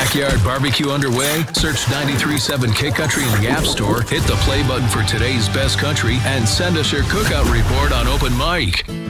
backyard barbecue underway? Search 93.7 K Country in the App Store, hit the play button for today's best country, and send us your cookout report on Open Mic.